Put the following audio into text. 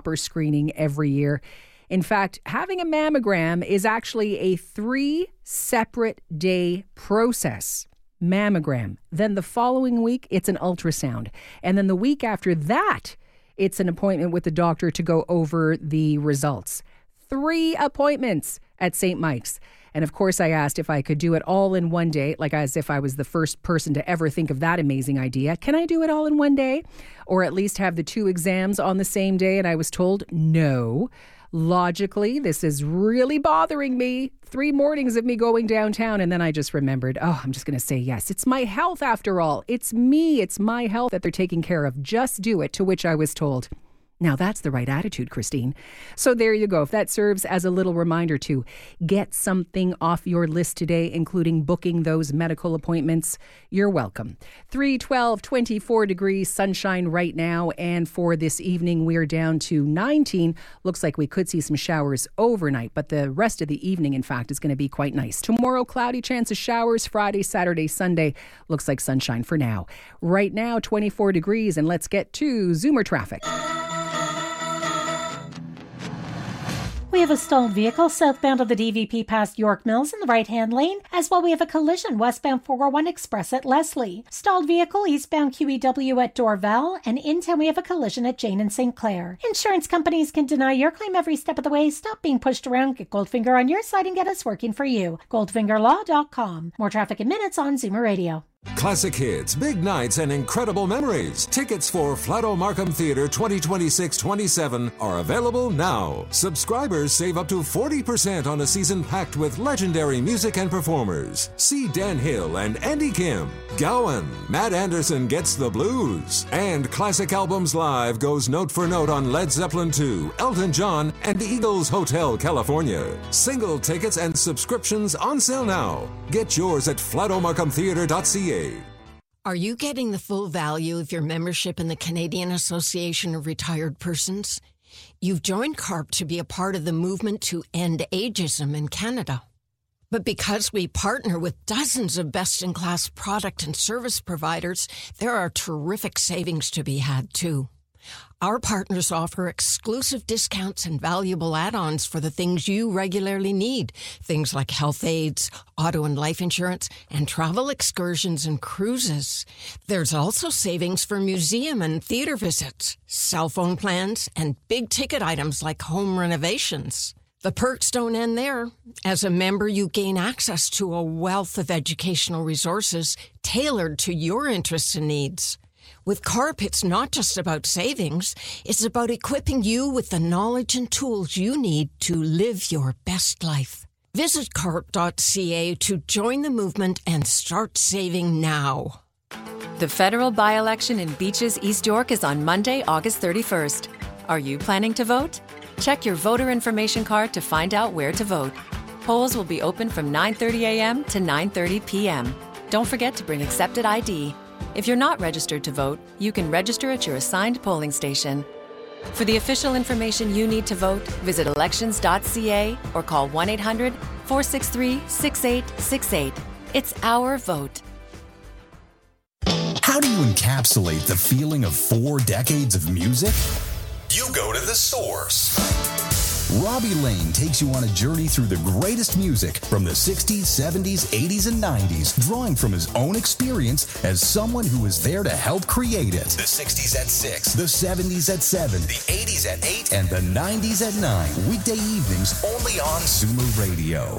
proper screening every year. In fact, having a mammogram is actually a 3 separate day process. Mammogram. Then the following week, it's an ultrasound. And then the week after that, it's an appointment with the doctor to go over the results. 3 appointments at St. Mike's. And of course, I asked if I could do it all in one day, like as if I was the first person to ever think of that amazing idea. Can I do it all in one day? Or at least have the 2 exams on the same day? And I was told no. Logically, this is really bothering me. 3 mornings of me going downtown, and then I just remembered, I'm just going to say yes. It's my health after all. It's me. It's my health that they're taking care of. Just do it, to which I was told, now that's the right attitude, Christine. So there you go. If that serves as a little reminder to get something off your list today, including booking those medical appointments, you're welcome. 312, 24 degrees, sunshine right now. And for this evening, we're down to 19. Looks like we could see some showers overnight, but the rest of the evening, in fact, is going to be quite nice. Tomorrow, cloudy, chance of showers. Friday, Saturday, Sunday, looks like sunshine for now. Right now, 24 degrees, and let's get to Zoomer traffic. We have a stalled vehicle southbound of the DVP past York Mills in the right-hand lane. As well, we have a collision westbound 401 Express at Leslie. Stalled vehicle eastbound QEW at Dorval. And in town, we have a collision at Jane and St. Clair. Insurance companies can deny your claim every step of the way. Stop being pushed around. Get Goldfinger on your side and get us working for you. GoldfingerLaw.com. More traffic in minutes on Zoomer Radio. Classic hits, big nights, and incredible memories. Tickets for Flato Markham Theatre 2026-27 are available now. Subscribers save up to 40% on a season packed with legendary music and performers. See Dan Hill and Andy Kim, Gowan, Matt Anderson Gets the Blues, and Classic Albums Live goes note for note on Led Zeppelin II, Elton John, and the Eagles Hotel California. Single tickets and subscriptions on sale now. Get yours at flatomarkhamtheatre.ca. Are you getting the full value of your membership in the Canadian Association of Retired Persons? You've joined CARP to be a part of the movement to end ageism in Canada. But because we partner with dozens of best-in-class product and service providers, there are terrific savings to be had, too. Our partners offer exclusive discounts and valuable add-ons for the things you regularly need. Things like health aids, auto and life insurance, and travel excursions and cruises. There's also savings for museum and theater visits, cell phone plans, and big-ticket items like home renovations. The perks don't end there. As a member, you gain access to a wealth of educational resources tailored to your interests and needs. With CARP, it's not just about savings. It's about equipping you with the knowledge and tools you need to live your best life. Visit carp.ca to join the movement and start saving now. The federal by-election in Beaches, East York is on Monday, August 31st. Are you planning to vote? Check your voter information card to find out where to vote. Polls will be open from 9:30 a.m. to 9:30 p.m. Don't forget to bring accepted ID. If you're not registered to vote, you can register at your assigned polling station. For the official information you need to vote, visit elections.ca or call 1-800-463-6868. It's our vote. How do you encapsulate the feeling of 4 decades of music? You go to the source. Robbie Lane takes you on a journey through the greatest music from the 60s, 70s, 80s, and 90s, drawing from his own experience as someone who was there to help create it. The 60s at 6. The 70s at 7. The 80s at 8. And the 90s at 9. Weekday evenings only on Zoomer Radio.